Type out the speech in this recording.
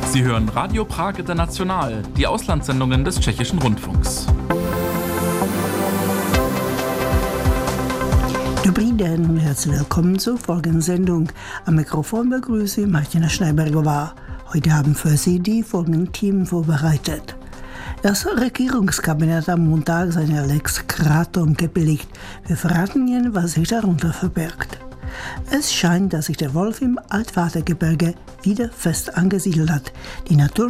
Sie hören Radio Prag International, die Auslandssendungen des Tschechischen Rundfunks. Dobrý den und herzlich willkommen zur folgenden Sendung. Am Mikrofon begrüße ich Martina Schneibergová. Heute haben für Sie die folgenden Themen vorbereitet. Das Regierungskabinett am Montag seine Lex Kratom gebilligt. Wir verraten Ihnen, was sich darunter verbirgt. Es scheint, dass sich der Wolf im Altvatergebirge wieder fest angesiedelt hat. Die